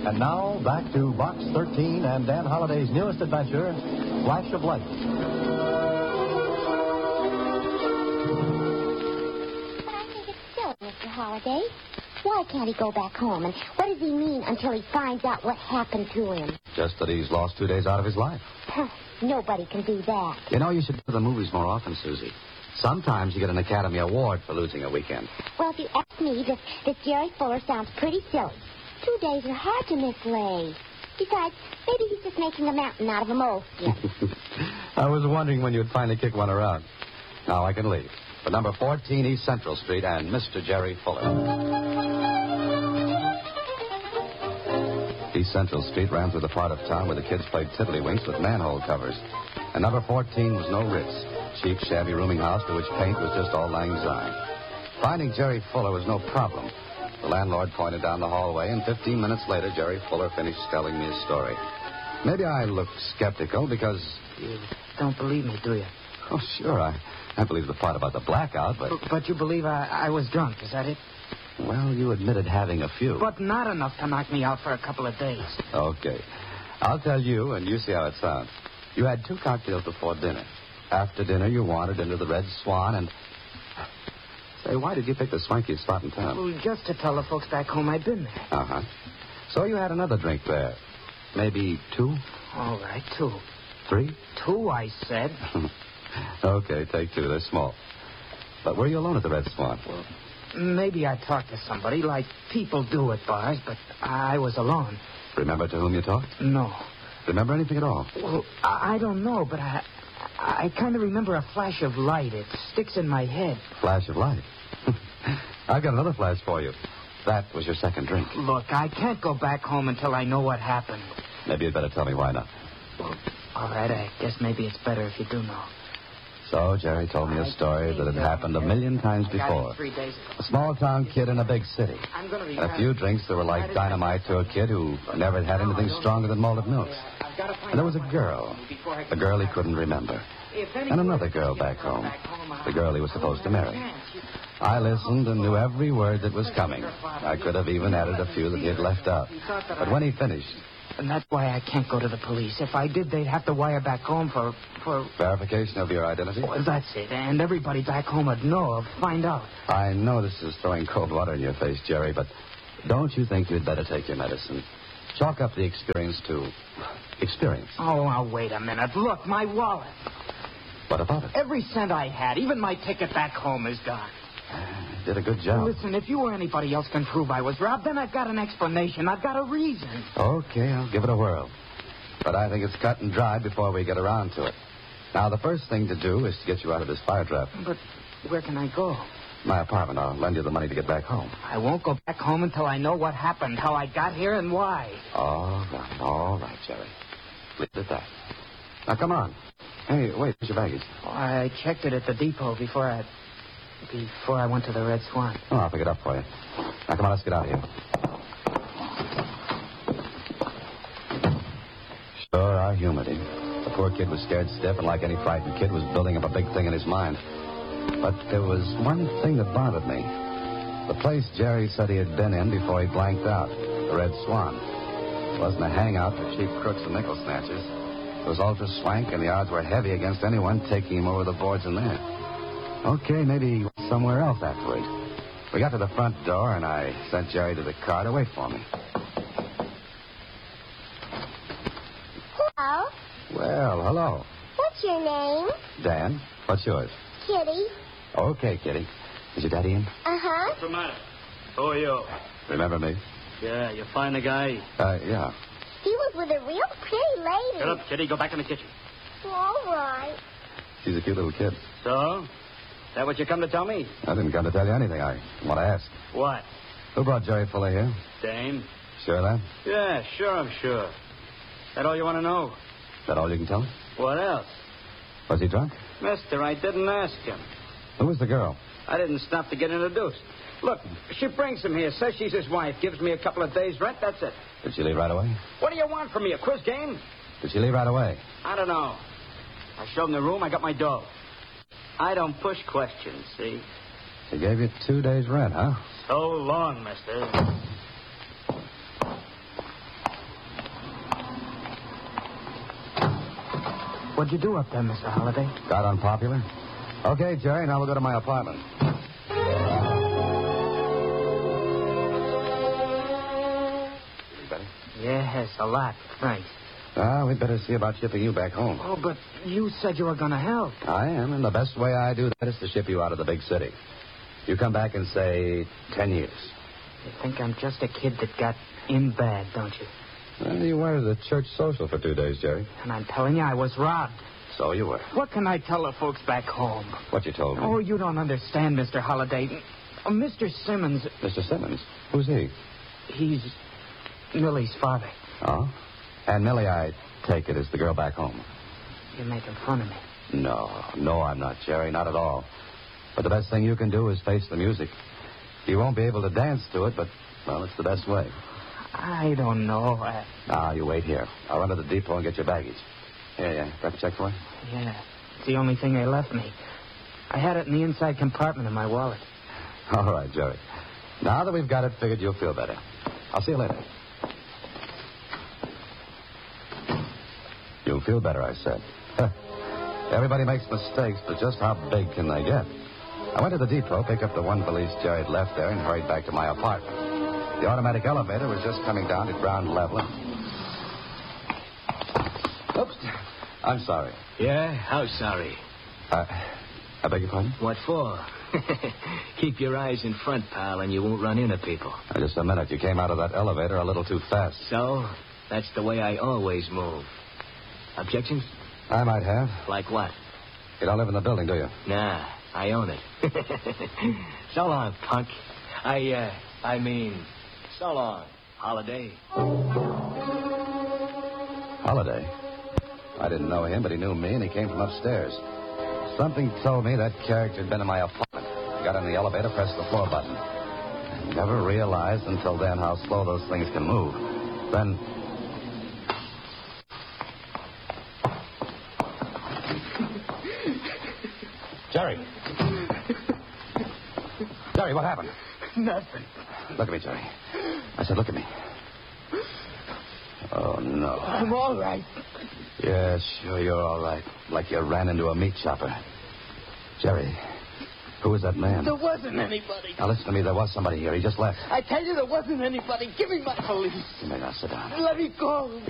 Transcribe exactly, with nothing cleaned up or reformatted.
And now, back to Box thirteen and Dan Holliday's newest adventure, Flash of Light. But I think it's silly, Mister Holliday. Why can't he go back home? And what does he mean until he finds out what happened to him? Just that he's lost two days out of his life. Nobody can do that. You know, you should go to the movies more often, Susie. Sometimes you get an Academy Award for losing a weekend. Well, if you ask me, this, this Jerry Fuller sounds pretty silly. Two days are hard to mislay. Besides, maybe he's just making a mountain out of a moleskin. I was wondering when you'd finally kick one around. Now I can leave. For number fourteen East Central Street and Mister Jerry Fuller. East Central Street ran through the part of town where the kids played tiddlywinks with manhole covers. And number fourteen was no Ritz, cheap, shabby rooming house to which paint was just all lang syne. Finding Jerry Fuller was no problem. The landlord pointed down the hallway, and fifteen minutes later, Jerry Fuller finished telling me his story. Maybe I looked skeptical because... You don't believe me, do you? Oh, sure, I, I believe the part about the blackout, but... But, but you believe I, I was drunk, is that it? Well, you admitted having a few. But not enough to knock me out for a couple of days. Okay. I'll tell you, and you see how it sounds. You had two cocktails before dinner. After dinner, you wandered into the Red Swan and... Say, why did you pick the swankiest spot in town? Well, just to tell the folks back home I'd been there. Uh-huh. So you had another drink there. Maybe two? All right, two. Three? Two, I said. Okay, take two. They're small. But were you alone at the Red Swan? Well, maybe I talked to somebody, like people do at bars, but I was alone. Remember to whom you talked? No. Remember anything at all? Well, I, I don't know, but I... I kind of remember a flash of light. It sticks in my head. Flash of light? I've got another flash for you. That was your second drink. Look, I can't go back home until I know what happened. Maybe you'd better tell me why not. Well, all right, I guess maybe it's better if you do know. So Jerry told me a story that had happened a million times before. A small-town kid in a big city. And a few drinks that were like dynamite to a kid who never had anything stronger than malted milks. And there was a girl, a girl he couldn't remember, and another girl back home, the girl he was supposed to marry. I listened and knew every word that was coming. I could have even added a few that he had left out. But when he finished... And that's why I can't go to the police. If I did, they'd have to wire back home for... for... Verification of your identity? Well, that's it. And everybody back home would know, or find out. I know this is throwing cold water in your face, Jerry, but don't you think you'd better take your medicine? Chalk up the experience to... experience. Oh, now, wait a minute. Look, my wallet. What about it? Every cent I had, even my ticket back home, is gone. You did a good job. Listen, if you or anybody else can prove I was robbed, then I've got an explanation. I've got a reason. Okay, I'll give it a whirl. But I think it's cut and dried before we get around to it. Now, the first thing to do is to get you out of this fire trap. But where can I go? My apartment. I'll lend you the money to get back home. I won't go back home until I know what happened, how I got here, and why. All right, all right, Jerry. Leave it at that. Now, come on. Hey, wait, where's your baggage? Oh, I checked it at the depot before I... Before I went to the Red Swan. Oh, I'll pick it up for you. Now, come on, let's get out of here. Sure are humidity. The poor kid was scared stiff, and like any frightened kid, was building up a big thing in his mind. But there was one thing that bothered me. The place Jerry said he had been in before he blanked out, the Red Swan. It wasn't a hangout for cheap crooks and nickel snatchers. It was ultra swank, and the odds were heavy against anyone taking him over the boards in there. Okay, maybe he went somewhere else afterward. We got to the front door, and I sent Jerry to the car to wait for me. Hello? Well, hello. What's your name? Dan. What's yours? Kitty. Okay, Kitty. Is your daddy in? Uh-huh. What's the matter? Who are you? Remember me? Yeah, you find the guy? Uh, yeah. He was with a real pretty lady. Shut up, Kitty. Go back in the kitchen. All right. She's a cute little kid. So? Is that what you come to tell me? I didn't come to tell you anything. I want to ask. What? Who brought Jerry Fuller here? Dame? Sure of that? Yeah, sure, I'm sure. That all you want to know? That all you can tell us? What else? Was he drunk? Mister, I didn't ask him. Who was the girl? I didn't stop to get introduced. Look, she brings him here, says she's his wife, gives me a couple of days' rent, that's it. Did she leave right away? What do you want from me, a quiz game? Did she leave right away? I don't know. I showed him the room, I got my dough. I don't push questions, see? She gave you two days' rent, huh? So long, mister. What'd you do up there, Mister Holliday? Got unpopular? Okay, Jerry, now we'll go to my apartment. Better? Yes, a lot. Thanks. Ah, we'd better see about shipping you back home. Oh, but you said you were going to help. I am, and the best way I do that is to ship you out of the big city. You come back in, say, ten years. You think I'm just a kid that got in bad, don't you? Well, you were at the church social for two days, Jerry. And I'm telling you, I was robbed. So you were. What can I tell the folks back home? What you told me. Oh, you don't understand, Mister Holliday. Oh, Mister Simmons. Mister Simmons? Who's he? He's Millie's father. Oh? And Millie, I take it, is the girl back home. You're making fun of me. No, no, I'm not, Jerry, not at all. But the best thing you can do is face the music. You won't be able to dance to it, but, well, it's the best way. I don't know. I... Ah, you wait here. I'll run to the depot and get your baggage. Here, yeah. Grab a check for it? Yeah. It's the only thing they left me. I had it in the inside compartment of my wallet. All right, Jerry. Now that we've got it, figured you'll feel better. I'll see you later. You'll feel better, I said. Everybody makes mistakes, but just how big can they get? I went to the depot, picked up the one valise Jerry had left there, and hurried back to my apartment. The automatic elevator was just coming down to ground level. Oops. I'm sorry. Yeah? How sorry? Uh, I beg your pardon? What for? Keep your eyes in front, pal, and you won't run into people. Uh, just a minute. You came out of that elevator a little too fast. So? That's the way I always move. Objections? I might have. Like what? You don't live in the building, do you? Nah, I own it. So long, punk. I, uh, I mean, so long, Holiday. Holiday? I didn't know him, but he knew me, and he came from upstairs. Something told me that character had been in my apartment. Got in the elevator, pressed the floor button. I never realized until then how slow those things can move. Then... Jerry. Jerry, what happened? Nothing. Look at me, Jerry. I said, look at me. Oh, no. I'm all right. Yeah, sure, you're all right. Like you ran into a meat chopper. Jerry, who was that man? There wasn't anybody. Now, listen to me. There was somebody here. He just left. I tell you, there wasn't anybody. Give me my valise. You may not sit down. Let me go.